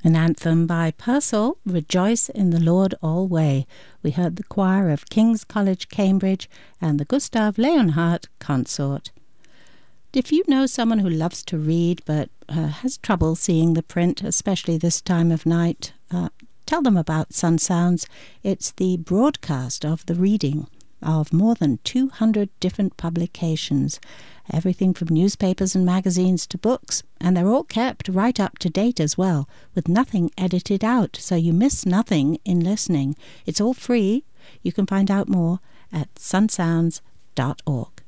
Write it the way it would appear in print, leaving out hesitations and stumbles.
An anthem by Purcell, Rejoice in the Lord Alway. We heard the choir of King's College, Cambridge, and the Gustav Leonhardt Consort. If you know someone who loves to read but has trouble seeing the print, especially this time of night, tell them about Sun Sounds. It's the broadcast of the reading of more than 200 different publications, everything from newspapers and magazines to books, and they're all kept right up to date as well, with nothing edited out, so you miss nothing in listening. It's all free. You can find out more at sunsounds.org.